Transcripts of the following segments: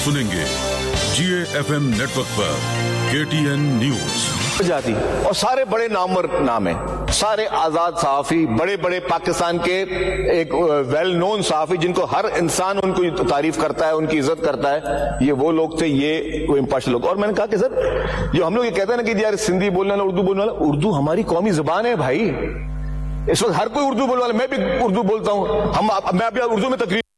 सुनेंगे GAFM network पर KTN news जाती और सारे बड़े नामवर नाम है, सारे आजाद सहाफी, बड़े बड़े पाकिस्तान के एक वेल नोन सहाफी जिनको हर इंसान उनको तारीफ करता है, उनकी इज्जत करता है, ये वो लोग थे, ये वो इम्पार्शल लोग। और मैंने कहा कि सर जो हम लोग ये कहते हैं ना कि यार सिंधी बोलने वाला, उर्दू बोलने वाला, उर्दू हमारी कौमी जुबान है भाई। इस वक्त हर कोई उर्दू बोलने वाला, मैं भी उर्दू बोलता हूं, मैं अभी उर्दू में तकरीर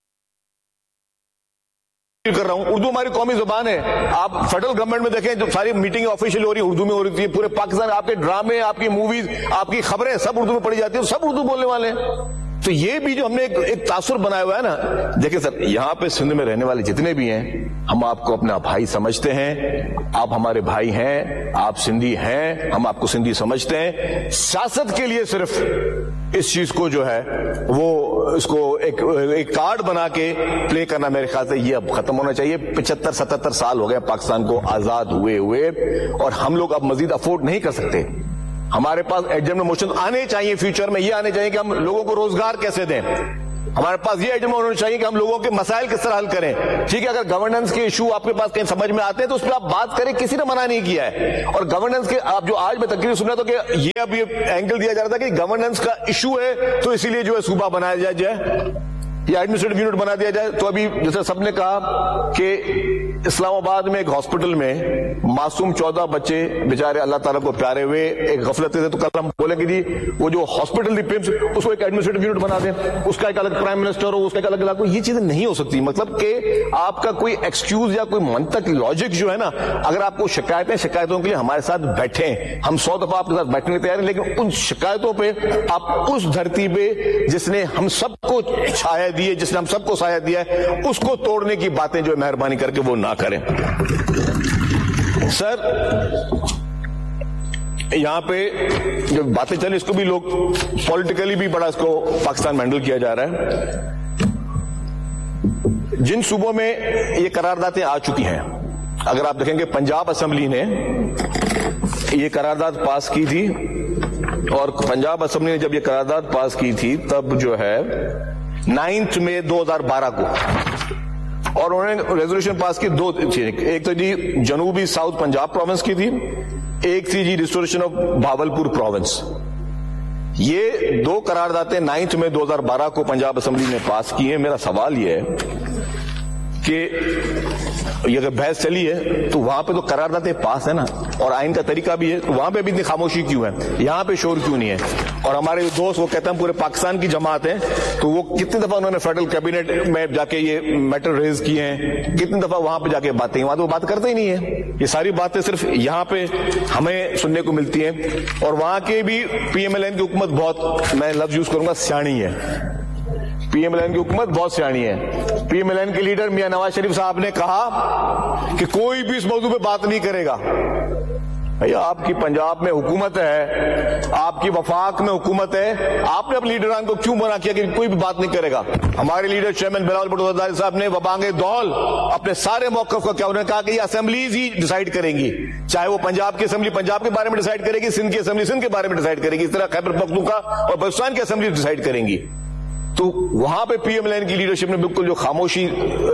कर रहा हूं, उर्दू हमारी कौमी जुबान है। आप फेडरल गवर्नमेंट में देखें जो सारी मीटिंग ऑफिशियल हो रही है उर्दू में हो रही है, पूरे पाकिस्तान आपके ड्रामे, आपकी मूवीज, आपकी खबरें सब उर्दू में पढ़ी जाती है, सब उर्दू बोलने वाले हैं। तो ये भी जो हमने एक तासुर बनाया हुआ है ना, देखिए सर यहां पे सिंध में रहने वाले जितने भी हैं, हम आपको अपना भाई समझते हैं, आप हमारे भाई हैं, आप सिंधी हैं, हम आपको सिंधी समझते हैं। सियासत के लिए सिर्फ इस चीज को जो है वो इसको एक कार्ड बना के प्ले करना मेरे ख्याल से ये अब खत्म होना चाहिए। 75-77 साल हो गए पाकिस्तान को आजाद हुए और हम लोग अब मजीद अफोर्ड नहीं कर सकते। हमारे पास एजेंडा मोशन आने चाहिए, फ्यूचर में ये आने चाहिए कि हम लोगों को रोजगार कैसे दें, हमारे पास ये एजेंडा होना चाहिए कि हम लोगों के मसाइल किस तरह हल करें। ठीक है, अगर गवर्नेंस के इशू आपके पास कहीं समझ में आते हैं तो उस पर आप बात करें, किसी ने मना नहीं किया है। और गवर्नेंस के आप जो आज मैं तकरीर सुन रहा था कि ये अब ये एंगल दिया जा रहा था कि गवर्नेंस का इशू है तो इसीलिए जो है सूबा बनाया जाए या एडमिनिस्ट्रेटिव यूनिट बना दिया जाए। तो अभी जैसे सबने कहा कि इस्लामाबाद में एक हॉस्पिटल में मासूम 14 बच्चे बेचारे अल्लाह ताला को प्यारे हुए एक गफलत थे, तो कल हम बोलेंगे जी वो जो हॉस्पिटल थी पिम्स, उसको एक एडमिनिस्ट्रेटिव यूनिट बना दें, उसका एक अलग प्राइम मिनिस्टर हो, उसका एक अलग इलाका। ये चीजें नहीं हो सकती। मतलब कि आपका कोई एक्सक्यूज या कोई मंतक लॉजिक जो है ना, अगर आपको शिकायतों के लिए हमारे साथ बैठे, हम 100 दफा आपके साथ बैठने की तैयार हैं, लेकिन उन शिकायतों पे आप उस धरती पे जिसने हम सबको छाया दिए, जिसने हम सबको साया दिया है, उसको तोड़ने की बातें जो मेहरबानी करके वो ना करें। सर यहां पे जो बातें चली इसको भी लोग पॉलिटिकली भी बड़ा इसको पाकिस्तान में हैंडल किया जा रहा है। जिन सूबों में ये करारदादें आ चुकी हैं, अगर आप देखेंगे पंजाब असेंबली ने ये करारदाद पास की थी, और पंजाब असेंबली ने जब ये करारदाद पास की थी तब जो है 9 मई 2012 को, और उन्होंने रेजोल्यूशन पास की दो चीजें, एक तो जी जनूबी साउथ पंजाब प्रोविंस की थी, एक थी जी रिस्टोरेशन ऑफ भावलपुर प्रोविंस। ये दो करारदादें 9 मई 2012 को पंजाब असेंबली ने पास की है। मेरा सवाल ये है कि ये अगर बहस चली है तो वहां पे तो करारदादें पास है ना, और आइन का तरीका भी है, तो वहां पे भी इतनी खामोशी क्यों है, यहां पे शोर क्यों नहीं है? और हमारे दोस्त वो कहते हैं पूरे पाकिस्तान की जमात है, तो वो कितनी दफा उन्होंने फेडरल कैबिनेट में जाके ये मैटर रेज किए हैं, कितनी दफा वहां पे जाके बातें, वहां तो वो बात करते ही नहीं है। ये सारी बातें सिर्फ यहाँ पे हमें सुनने को मिलती है। और वहां के भी PMLN की हुकूमत बहुत, मैं लफ्ज यूज करूंगा, सियाणी है। PMLN की हुकूमत बहुत सियाणी है। PMLN के लीडर मियां नवाज शरीफ साहब ने कहा कि कोई भी इस मौजू पे बात नहीं करेगा। भैया आपकी पंजाब में हुकूमत है, आपकी वफाक में हुकूमत है, आपने अपने लीडरान को क्यों मना किया कि कोई भी बात नहीं करेगा? हमारे लीडर चेयरमैन बिलावल भुट्टो जरदारी साहब ने वबांगे दौल अपने सारे मौक़िफ़ का क्या, उन्होंने कहा कि ये असेंबलीज ही डिसाइड करेंगी, चाहे वो पंजाब की असेंबली पंजाब के बारे में डिसाइड करेगी, सिंध की असेंबली सिंध के बारे में डिसाइड करेगी, इस तरह खैबर पख्तूनख्वा और बलूचिस्तान की असेंबली डिसाइड करेंगी। तो वहां पे PMLN की लीडरशिप ने बिल्कुल जो खामोशी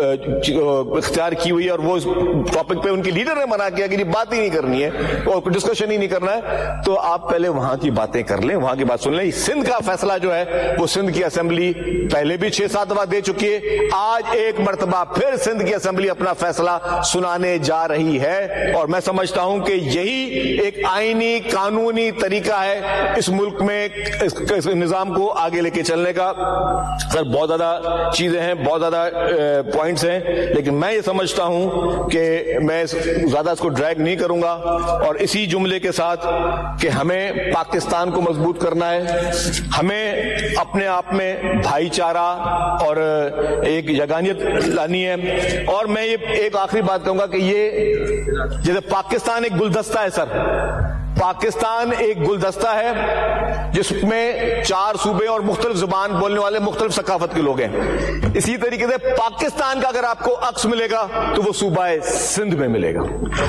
इख्तियार की हुई है, और वो इस टॉपिक पे उनकी लीडर ने मना किया कि बात ही नहीं करनी है और डिस्कशन ही नहीं करना है। तो आप पहले वहां की बातें कर लें, वहां की बात सुन लें। सिंध का फैसला जो है वो सिंध की असेंबली पहले भी 6-7 दफा दे चुकी है, आज एक मरतबा फिर सिंध की असेंबली अपना फैसला सुनाने जा रही है। और मैं समझता हूं कि यही एक आईनी कानूनी तरीका है इस मुल्क में इस निजाम को आगे लेके चलने का। सर बहुत ज्यादा चीजें हैं, बहुत ज्यादा पॉइंट्स हैं, लेकिन मैं ये समझता हूं कि मैं ज्यादा इसको ड्रैग नहीं करूंगा, और इसी जुमले के साथ कि हमें पाकिस्तान को मजबूत करना है, हमें अपने आप में भाईचारा और एक यगानियत लानी है। और मैं ये एक आखिरी बात कहूंगा कि ये जैसे पाकिस्तान एक गुलदस्ता है सर, पाकिस्तान एक गुलदस्ता है जिसमें 4 सूबे और मुख्तलिफ जुबान बोलने वाले मुख्तलिफ सकाफत के लोग हैं। इसी तरीके से पाकिस्तान का अगर आपको अक्स मिलेगा तो वो सूबा सिंध में मिलेगा।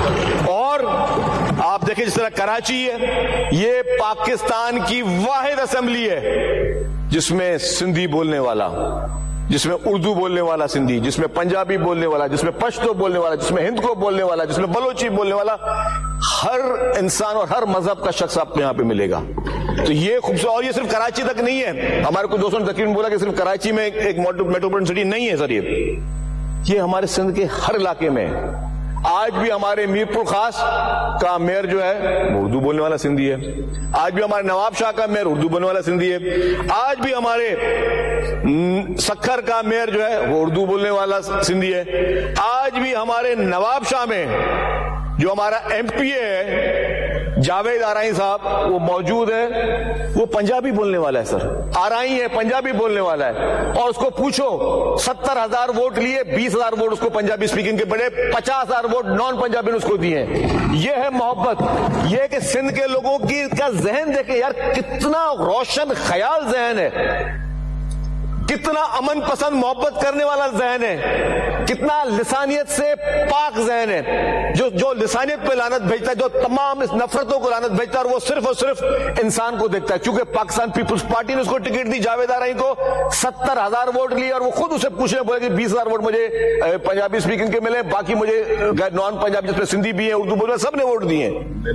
और आप देखें जिस तरह कराची है, ये पाकिस्तान की वाहिद असेंबली है जिसमें सिंधी बोलने वाला جس میں اردو بولنے والا سندھی، جس میں پنجابی بولنے والا، جس میں پشتو بولنے والا، جس میں ہند کو بولنے والا، جس میں بلوچی بولنے والا، ہر انسان اور ہر مذہب کا شخص آپ کو یہاں پہ ملے گا. تو یہ خوبصورت، اور یہ صرف کراچی تک نہیں ہے. ہمارے کچھ دوستوں نے تقریباً بولا کہ صرف کراچی میں ایک میٹروپولٹن سٹی نہیں ہے سر. یہ ہمارے سندھ کے ہر علاقے میں. آج بھی ہمارے میرپور خاص کا میئر جو ہے وہ اردو بولنے والا سندھی ہے. آج بھی ہمارے نواب شاہ کا میئر اردو بولنے والا سندھی ہے. آج بھی ہمارے سکھر کا میئر جو ہے وہ اردو بولنے والا سندھی ہے. آج بھی ہمارے نواب شاہ میں جو ہمارا ایم پی ہے جاوید آرائی صاحب وہ موجود ہے، وہ پنجابی بولنے والا ہے سر. آرائی ہے، پنجابی بولنے والا ہے. اور اس کو پوچھو 70,000 ووٹ لیے، 20,000 ووٹ اس کو پنجابی اسپیکنگ کے بڑے، 50,000 ووٹ نان پنجابی نے اس کو دیے. یہ ہے محبت. یہ کہ سندھ کے لوگوں کی کا ذہن دیکھیں یار، کتنا روشن خیال ذہن ہے، کتنا امن پسند محبت کرنے والا ذہن ہے، کتنا لسانیت سے پاک ذہن ہے، جو لسانیت پہ لعنت بھیجتا ہے، جو تمام اس نفرتوں کو لعنت بھیجتا ہے، اور وہ صرف اور صرف انسان کو دیکھتا ہے. کیونکہ پاکستان پیپلز پارٹی نے اس کو ٹکٹ دی جاوید آرائی کو، 70,000 ووٹ لیے، اور وہ خود اسے پوچھنے بولے کہ 20,000 ووٹ مجھے پنجابی اسپیکنگ کے ملے، باقی مجھے نان پنجابی جس میں سندھی بھی ہے، اردو بولنے سب نے ووٹ دیے.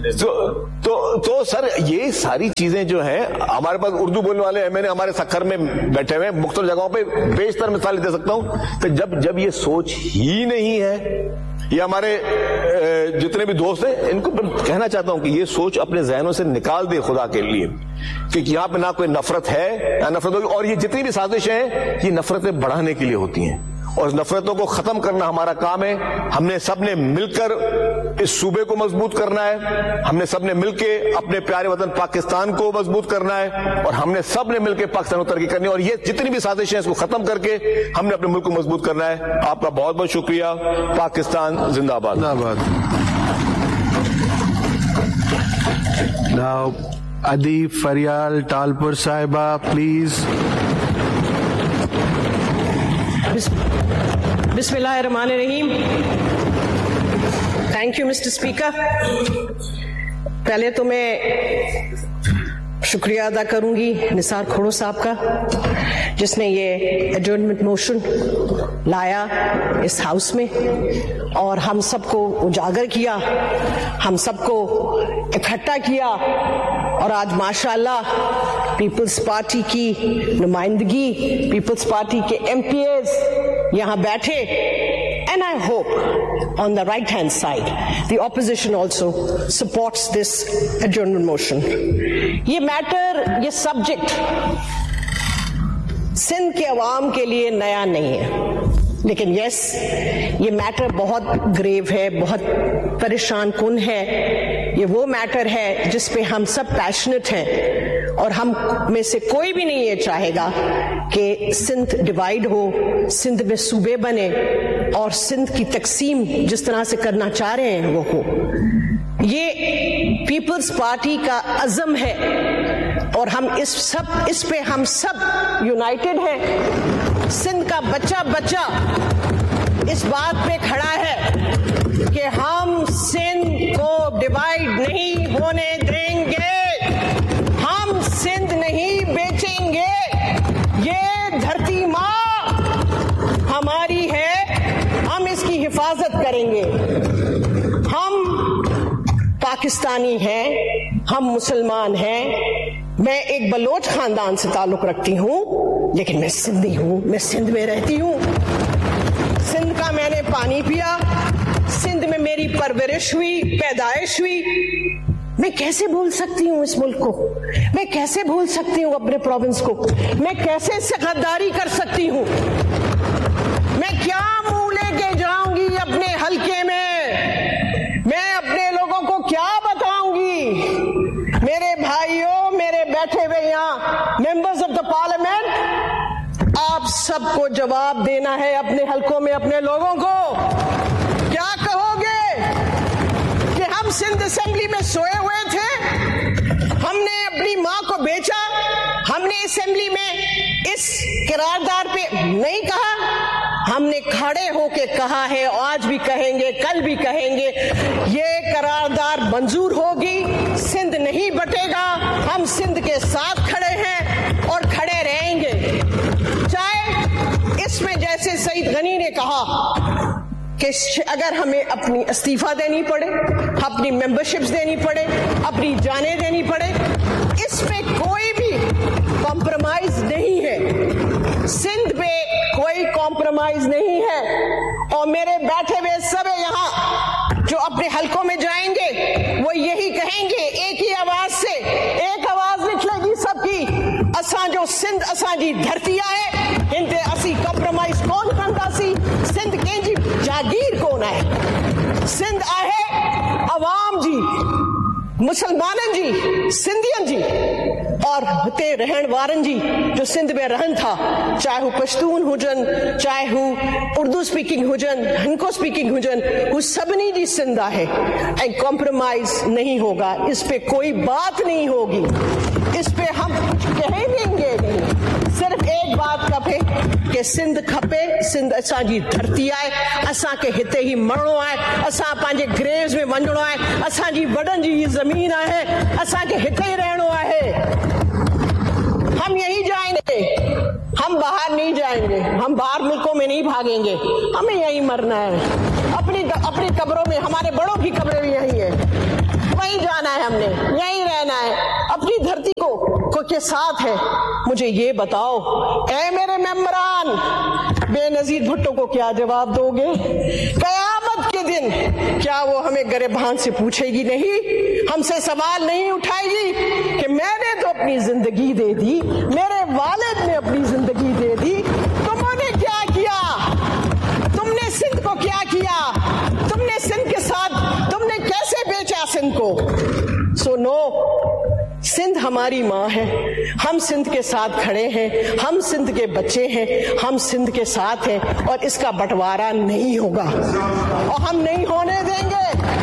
تو سر یہ ساری چیزیں جو ہیں، ہمارے پاس اردو بولنے والے ایم این اے ہمارے سکھر میں بیٹھے ہوئے، مختلف جگہوں پہ بیشتر مثال دے سکتا ہوں کہ جب یہ سوچ ہی نہیں ہے. یہ ہمارے جتنے بھی دوست ہیں ان کو کہنا چاہتا ہوں کہ یہ سوچ اپنے ذہنوں سے نکال دے خدا کے لیے، کہ یہاں پہ نہ کوئی نفرت ہے نہ نفرت ہوگی. اور یہ جتنی بھی سازشیں ہیں یہ نفرتیں بڑھانے کے لیے ہوتی ہیں، اور نفرتوں کو ختم کرنا ہمارا کام ہے. ہم نے سب نے مل کر اس صوبے کو مضبوط کرنا ہے، ہم نے سب نے مل کے اپنے پیارے وطن پاکستان کو مضبوط کرنا ہے، اور ہم نے سب نے مل کے پاکستان کو ترقی کرنی ہے. اور یہ جتنی بھی سازشیں ہیں اس کو ختم کر کے ہم نے اپنے ملک کو مضبوط کرنا ہے. آپ کا بہت بہت شکریہ. پاکستان زندہ آباد. Now, Adi Faryal Talpur Sahiba, please. Bismillahirrahmanirrahim. Thank you, Mr. Speaker. پہلے تو میں شکریہ ادا کروں گی نثار کھوڑو صاحب کا، جس نے یہ ایڈجرنمنٹ موشن لایا اس ہاؤس میں اور ہم سب کو اجاگر کیا، ہم سب کو اکٹھا کیا، اور آج ماشاءاللہ پیپلز پارٹی کی نمائندگی، پیپلز پارٹی کے ایم پی ایز یہاں بیٹھے. And I hope on the right hand side the opposition also supports this adjournment motion. یہ میٹر، یہ سبجیکٹ سندھ کے عوام کے لیے نیا نہیں ہے، لیکن یس یہ میٹر بہت گریو ہے، بہت پریشان کن ہے. یہ وہ میٹر ہے جس پہ ہم سب پیشنٹ ہیں، اور ہم میں سے کوئی بھی نہیں یہ چاہے گا کہ سندھ ڈیوائیڈ ہو، سندھ میں صوبے بنے، اور سندھ کی تقسیم جس طرح سے کرنا چاہ رہے ہیں وہ ہو. یہ پیپلز پارٹی کا عزم ہے، اور ہم اس پہ ہم سب یونائٹڈ ہیں. سندھ کا بچہ بچہ اس بات پہ کھڑا ہے کہ ہم سندھ کو ڈیوائیڈ نہیں ہونے دیں گے، ہم سندھ نہیں بیچیں گے. یہ دھرتی ماں ہماری ہے، ہم اس کی حفاظت کریں گے. ہم پاکستانی ہیں، ہم مسلمان ہیں. میں ایک بلوچ خاندان سے تعلق رکھتی ہوں، لیکن میں سندھی ہوں، میں سندھ میں رہتی ہوں. سندھ کا میں نے پانی پیا، سندھ میں میری پرورش ہوئی، پیدائش ہوئی. میں کیسے بھول سکتی ہوں اس ملک کو؟ میں کیسے بھول سکتی ہوں اپنے پروونس کو؟ میں کیسے اس سے غداری کر سکتی ہوں؟ میں کیا منہ لے کے جاؤں گی اپنے حلقے میں؟ میں اپنے لوگوں کو کیا بتاؤں گی؟ میرے بھائیوں، میرے بیٹھے ہوئے یہاں ممبرز آف دا پارلیمنٹ، آپ سب کو جواب دینا ہے اپنے حلقوں میں اپنے لوگوں کو. کیا کہو گے کہ ہم سندھ اسمبلی میں سوئے ہوئے تھے، ہم نے اپنی ماں کو بیچا، ہم نے اسمبلی میں اس قرارداد پہ نہیں کہا، ہم نے کھڑے ہو کے کہا ہے، آج بھی کہیں گے، کل بھی کہیں گے، یہ قرارداد منظور ہوگی، سندھ نہیں بٹے گا. ہم سندھ کے ساتھ کھڑے ہیں اور کھڑے رہیں گے، چاہے اس गनी ने कहा कि अगर हमें अपनी इस्तीफा देनी पड़े, अपनी मेंबरशिप्स देनी पड़े, अपनी जानें देनी पड़े, इस पे कोई भी कॉम्प्रोमाइज नहीं है। सिंध पे कोई कॉम्प्रोमाइज नहीं है। और मेरे बैठे हुए सब यहाँ जो अपने हलकों में जाएंगे वो यही कहेंगे एक ही आवाज से, एक आवाज निकलेगी सबकी, असां जो सिंध असांजी धरती आहे, हिन ते असीं कॉम्प्रोमाइज कोन कंदासीं। सिंध कंहिंजी जागीर कोन आहे, सिंध आहे अवाम जी, मुसलमाननि जी, सिंधियनि जी और हिते रहण वारनि जी जो सिंध में रहनि था, चाहे हू पश्तून हुजनि, चाहे हू उर्दू स्पीकिंग हुजनि, हिंको स्पीकिंग हुजनि, हू सभिनी जी सिंध आहे ऐं कॉम्प्रोमाइज नहीं होगा। इस पे कोई बात नहीं होगी, इस पे हम कहेंगे नहीं। सिर्फ एक बात खपे कि सिंध खपे, सिंध असांजी धरती आहे, असांखे हिते ही मरणो आहे, असां पंहिंजे ग्रेव्स में वञणो आहे, असांजी वॾनि जी ही ज़मीन आहे, असांखे हिते ही रहणो आहे। हम यही जाएंगे, हम बाहर नहीं जाएंगे, हम बाहर मुल्कों में नहीं भागेंगे, हमें यही मरना है। अपनी कब्रों में, हमारे बड़ों की कब्रें भी यही है, वहीं जाना है, हमने यहीं रहना है, अपनी धरती को के साथ है। मुझे ये बताओ ऐ मेरे मेंबरान, बेनजीर भुट्टो को क्या जवाब दोगे? कयामत के दिन क्या वो हमें गरेबान से पूछेगी नहीं, हमसे सवाल नहीं उठाएगी कि मैंने तो अपनी जिंदगी दे दी, मेरे वालिद ने अपनी जिंदगी दे दी, तुमने क्या किया? तुमने सिंध को क्या किया? तुमने सिंध के साथ तुमने कैसे बेचा सिंध को? सो नो, सिंध हमारी माँ है, हम सिंध के साथ खड़े हैं, हम सिंध के बच्चे हैं, हम सिंध के साथ हैं और इसका बंटवारा नहीं होगा और हम नहीं होने देंगे।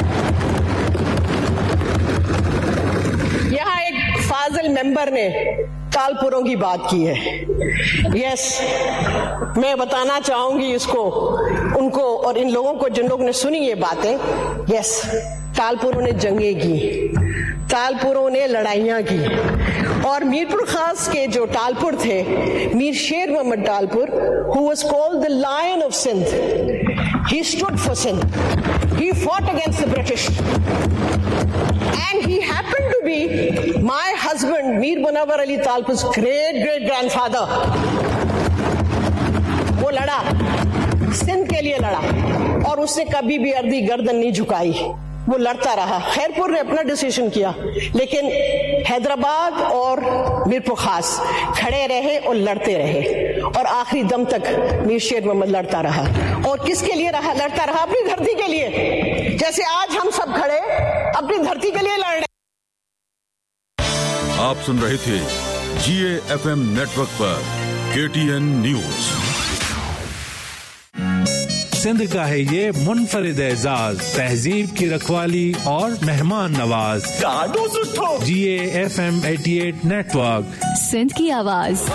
यहाँ एक फाजिल मेंबर ने तालपुरों की बात की है। यस, मैं बताना चाहूंगी इसको, उनको और इन लोगों को जिन लोगों ने सुनी ये बातें। यस, तालपुरों ने जंगें की, तालपुरों ने लड़ाइयां की और मीरपुर खास के जो तालपुर थे, मीर शेर Mohammad Talpur, who was called the Lion of Sindh, he stood for Sindh, he fought against the British and he happened to be my husband Mir Munawwar Ali Talpur's great grandfather। वो लड़ा, सिंध के लिए लड़ा और उसने कभी भी अर्दी गर्दन नहीं झुकाई, वो लड़ता रहा। खैरपुर ने अपना डिसीजन किया, लेकिन हैदराबाद और मीरपुर खास खड़े रहे और लड़ते रहे और आखिरी दम तक मीर शेर मोहम्मद लड़ता रहा। और किसके लिए रहा? लड़ता रहा अपनी धरती के लिए, जैसे आज हम सब खड़े अपनी धरती के लिए लड़ रहे। आप सुन रहे थे GAFM नेटवर्क पर KTN न्यूज। सिंध का है ये मुनफरिद एजाज, तहजीब की रखवाली और मेहमान नवाज। GAFM 88 नेटवर्क, सिंध की आवाज।